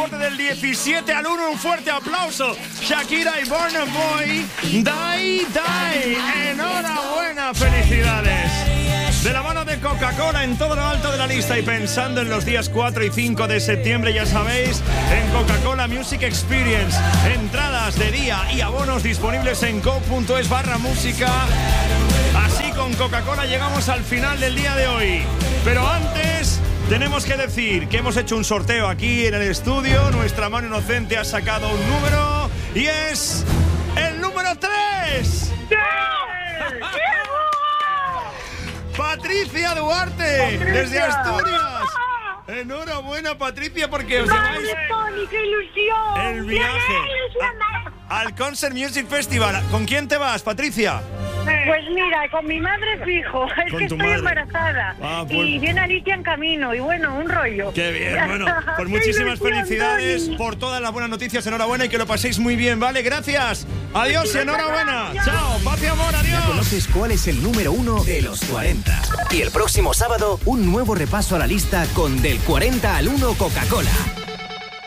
corte del 17 al 1. Un fuerte aplauso. Shakira y Burna Boy. Die. Enhorabuena, felicidades. De la mano de Coca-Cola en todo lo alto de la lista y pensando en los días 4 y 5 de septiembre, ya sabéis, en Coca-Cola Music Experience. Entradas de día y abonos disponibles en coke.es/música. Así con Coca-Cola llegamos al final del día de hoy. Pero antes tenemos que decir que hemos hecho un sorteo aquí en el estudio. Nuestra mano inocente ha sacado un número y es el número 3. Patricia Duarte, desde Asturias. Enhorabuena, Patricia, porque os lleváis ¡Qué ilusión! el viaje al Concert Music Festival. ¿Con quién te vas, Patricia? Pues mira, con mi madre fijo, es Con que tu estoy madre. embarazada. Pues... Y viene Alicia en camino, y bueno, un rollo. Qué bien, bueno, pues muchísimas felicidades Tony. por todas las buenas noticias, enhorabuena y que lo paséis muy bien, ¿vale? Gracias, adiós y enhorabuena. Chao, paz y amor, adiós. ¿Conoces cuál es el número 1 de los 40? Y el próximo sábado, un nuevo repaso a la lista con Del 40 al 1 Coca-Cola.